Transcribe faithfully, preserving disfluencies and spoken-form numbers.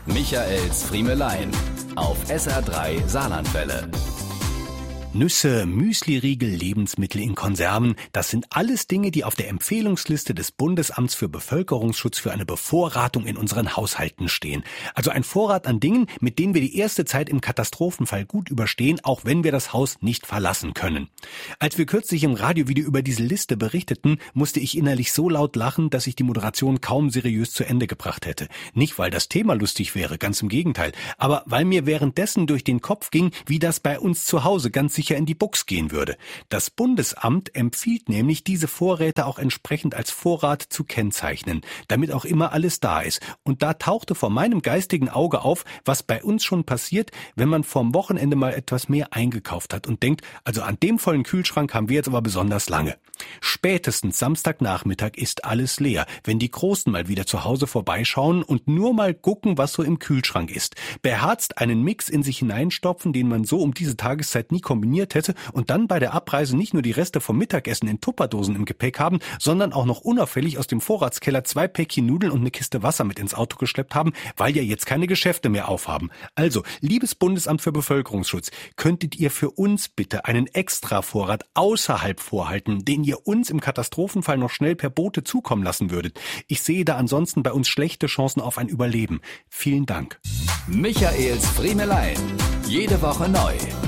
Michaels Friemelein auf S R drei Saarlandwelle. Nüsse, Müsliriegel, Lebensmittel in Konserven, das sind alles Dinge, die auf der Empfehlungsliste des Bundesamts für Bevölkerungsschutz für eine Bevorratung in unseren Haushalten stehen. Also ein Vorrat an Dingen, mit denen wir die erste Zeit im Katastrophenfall gut überstehen, auch wenn wir das Haus nicht verlassen können. Als wir kürzlich im Radiovideo über diese Liste berichteten, musste ich innerlich so laut lachen, dass ich die Moderation kaum seriös zu Ende gebracht hätte. Nicht, weil das Thema lustig wäre, ganz im Gegenteil, aber weil mir währenddessen durch den Kopf ging, wie das bei uns zu Hause ganz sicher in die Buchs gehen würde. Das Bundesamt empfiehlt nämlich, diese Vorräte auch entsprechend als Vorrat zu kennzeichnen, damit auch immer alles da ist. Und da tauchte vor meinem geistigen Auge auf, was bei uns schon passiert, wenn man vorm Wochenende mal etwas mehr eingekauft hat und denkt, also an dem vollen Kühlschrank haben wir jetzt aber besonders lange. Spätestens Samstagnachmittag ist alles leer, wenn die Großen mal wieder zu Hause vorbeischauen und nur mal gucken, was so im Kühlschrank ist. Beherzt einen Mix in sich hineinstopfen, den man so um diese Tageszeit nie kombiniert hätte und dann bei der Abreise nicht nur die Reste vom Mittagessen in Tupperdosen im Gepäck haben, sondern auch noch unauffällig aus dem Vorratskeller zwei Päckchen Nudeln und eine Kiste Wasser mit ins Auto geschleppt haben, weil ja jetzt keine Geschäfte mehr aufhaben. Also, liebes Bundesamt für Bevölkerungsschutz, könntet ihr für uns bitte einen Extravorrat außerhalb vorhalten, den ihr uns im Katastrophenfall noch schnell per Bote zukommen lassen würdet? Ich sehe da ansonsten bei uns schlechte Chancen auf ein Überleben. Vielen Dank. Michaels Friemelein. Jede Woche neu.